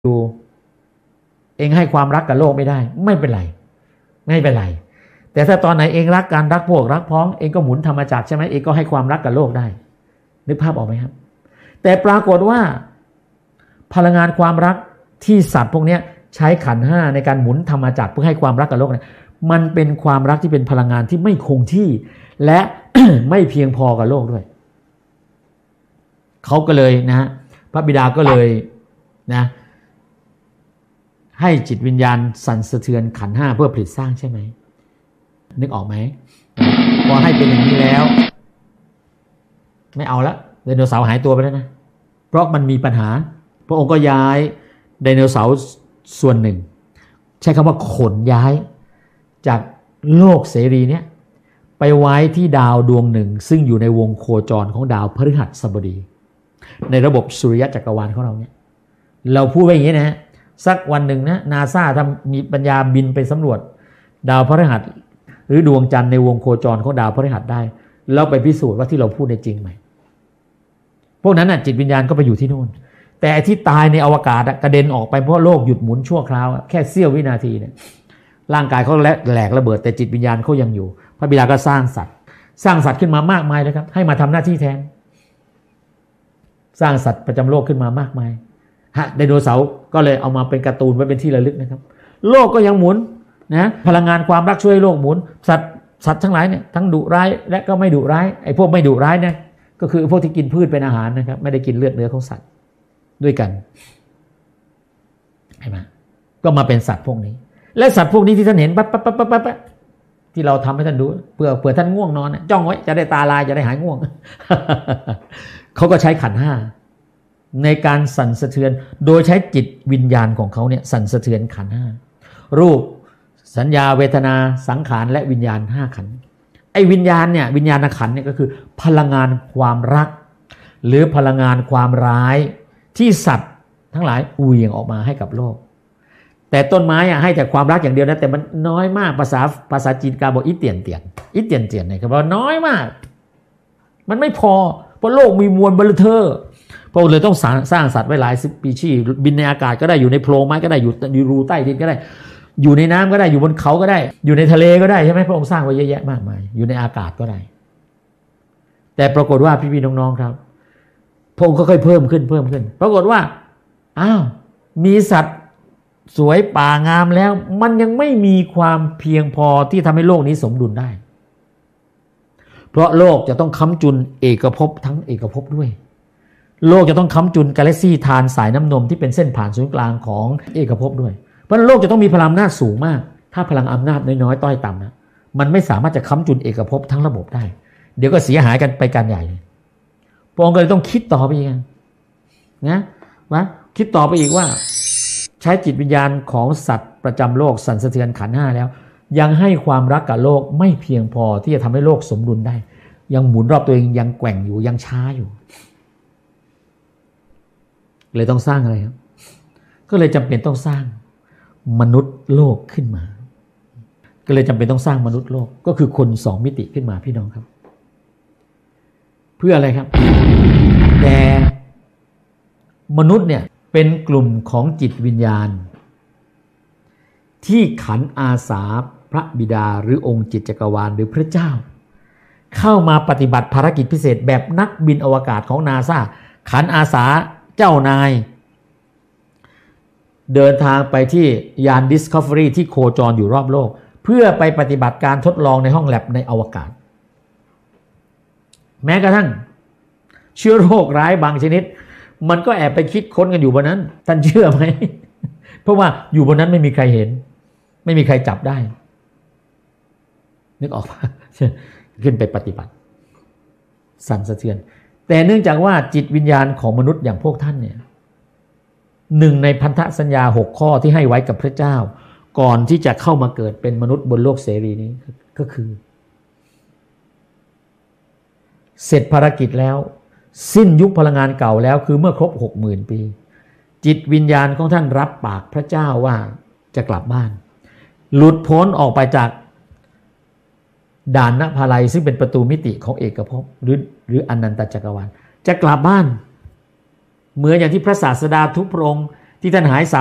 ดูเองให้ความรักกับโลกไม่ได้ไม่เป็นไรแต่ถ้าตอนไหนเองรักกันรักพวกรักพ้องเองก็หมุนธรรมจักรใช่ไหมเองก็ให้ความรักกับโลกได้นึกภาพออกไหมครับแต่ปรากฏว่าพลังงานความรักที่สัตว์พวกนี้ใช้ขันธ์ห้าในการหมุนธรรมจักรเพื่อให้ความรักกับโลกเนี่ยมันเป็นความรักที่เป็นพลังงานที่ไม่คงที่และ ไม่เพียงพอกับโลกด้วยเขาก็เลยนะพระบิดาก็เลยนะให้จิตวิญญาณสั่นสะเทือนขันธ์ห้าเพื่อผลิตสร้างใช่ไหมนึกออกไหมพอให้เป็นอย่างนี้แล้วไม่เอาละไดโนเสาร์หายตัวไปแล้วนะเพราะมันมีปัญหาพระองค์ก็ย้ายไดโนเสาร์ส่วนหนึ่งใช้คำว่าขนย้ายจากโลกเสรีเนี่ยไปไว้ที่ดาวดวงหนึ่งซึ่งอยู่ในวงโคจรของดาวพฤหัสบดีในระบบสุริยะจักรวาลของเราเนี่ยเราพูดไว้อย่างนี้นะสักวันหนึ่งนะนาซาทำมีปัญญาบินไปสำรวจดาวพฤหัสหรือดวงจันทร์ในวงโคจรของดาวพฤหัสได้แล้วไปพิสูจน์ว่าที่เราพูดในจริงไหมพวกนั้นน่ะจิตวิญญาณก็ไปอยู่ที่นู่นแต่ที่ตายในอวกาศกระเด็นออกไปเพราะโลกหยุดหมุนชั่วคราวแค่เสี้ยววินาทีเนี่ยร่างกายเขาแหลกระเบิดแต่จิตวิญญาณเขายังอยู่พระบิดาก็สร้างสัตว์ขึ้นมามากมายเลยครับให้มาทำหน้าที่แทนสร้างสัตว์ประจำโลกขึ้นมามากมายไดโนเสาร์ก็เลยเอามาเป็นการ์ตูนไว้เป็นที่ระลึกนะครับโลกก็ยังหมุนนะพลังงานความรักช่วยโลกหมุนสัตว์ทั้งหลายเนี่ยทั้งดุร้ายและก็ไม่ดุร้ายไอ้พวกไม่ดุร้ายเนี่ยก็คือพวกที่กินพืชเป็นอาหารนะครับไม่ได้กินเลือดเนื้อของสัตว์ด้วยกันเห็นไหมก็มาเป็นสัตว์พวกนี้และสัตว์พวกนี้ที่ท่านเห็นปั๊บที่เราทำให้ท่านดูเพื่อท่านง่วงนอนจ้องไว้จะได้ตาลายจะได้หายง่วง เขาก็ใช้ขันธ์ห้าในการสั่นสะเทือนโดยใช้จิตวิญญาณของเขาเนี่ยสั่นสะเทือนขันธ์ห้ารูปสัญญาเวทนาสังขารและวิญญาณห้าขันธ์ไอ้วิญญาณเนี่ยวิญญาณขันธ์เนี่ยก็คือพลังงานความรักหรือพลังงานความร้ายที่สัตว์ทั้งหลายเหวี่ยงออกมาให้กับโลกแต่ต้นไม้ให้แต่ความรักอย่างเดียวนะแต่มันน้อยมากภาษาจีนกาบอกอีเตียนเนี่ยคือว่าน้อยมากมันไม่พอเพราะโลกมีมวลเบลเทอร์พระองค์เลยต้องสร้างสัตว์ไว้หลายสปีชีส์บินในอากาศก็ได้อยู่ในโพรงไม้ก็ได้อยู่รูใต้ดินก็ได้อยู่ในน้ำก็ได้อยู่บนเขาก็ได้อยู่ในทะเลก็ได้ใช่ไหมพระองค์สร้างไว้เยอะแยะมากมายอยู่ในอากาศก็ได้แต่ปรากฏว่าพี่ๆน้องๆครับพระองค์ก็ค่อยเพิ่มขึ้นปรากฏว่าอ้าวมีสัตว์สวยป่างามแล้วมันยังไม่มีความเพียงพอที่ทำให้โลกนี้สมดุลได้เพราะโลกจะต้องค้ำจุนเอกภพทั้งเอกภพด้วยโลกจะต้องค้ำจุนกาแล็กซี่ทานสายน้ำนมที่เป็นเส้นผ่านศูนย์กลางของเอกภพด้วยเพราะโลกจะต้องมีพลังอำนาจสูงมากถ้าพลังอำนาจน้อยๆต้อยต่ำนะมันไม่สามารถจะค้ำจุนเอกภพทั้งระบบได้เดี๋ยวก็เสียหายกันไปกันใหญ่พระองค์ก็เลยต้องคิดต่อไปอีกนะว่าคิดต่อไปอีกว่าใช้จิตวิญญาณของสัตว์ประจำโลกสั่นสะเทือนขันธ์ห้าแล้วยังให้ความรักกับโลกไม่เพียงพอที่จะทำให้โลกสมดุลได้ยังหมุนรอบตัวเองยังแกว่งอยู่ยังช้าอยู่เลยต้องสร้างอะไรครับก็เลยจำเป็นต้องสร้างมนุษย์โลกขึ้นมาก็เลยจำเป็นต้องสร้างมนุษย์โลกก็คือคนสองมิติขึ้นมาพี่น้องครับเพื่ออะไรครับแต่มนุษย์เนี่ยเป็นกลุ่มของจิตวิญญาณที่ขันอาสาพระบิดาหรือองค์จิตจักรวาลหรือพระเจ้าเข้ามาปฏิบัติภารกิจพิเศษแบบนักบินอวกาศของนาซาขันอาสาเจ้านายเดินทางไปที่ยาน Discovery ที่โคจรอยู่รอบโลกเพื่อไปปฏิบัติการทดลองในห้องแลบในอวกาศแม้กระทั่งเชื้อโรคร้ายบางชนิดมันก็แอบไปคิดค้นกันอยู่บนนั้นท่านเชื่อไหม เพราะว่าอยู่บนนั้นไม่มีใครเห็นไม่มีใครจับได้นึกออกปะ ขึ้นไปปฏิบัติสั่นสะเทือนแต่เนื่องจากว่าจิตวิญญาณของมนุษย์อย่างพวกท่านเนี่ยหนึ่งในพันธสัญญา6ข้อที่ให้ไว้กับพระเจ้าก่อนที่จะเข้ามาเกิดเป็นมนุษย์บนโลกเสรีนี้ก็คือเสร็จภารกิจแล้วสิ้นยุคพลังงานเก่าแล้วคือเมื่อครบ 60,000 ปีจิตวิญญาณของท่านรับปากพระเจ้าว่าจะกลับบ้านหลุดพ้นออกไปจากด่านนภาลัยซึ่งเป็นประตูมิติของเอกภพหรืออนันตจักรวาลจะกลับบ้านเหมือนอย่างที่พระศาสดาทุกพระองค์ที่ท่านหาย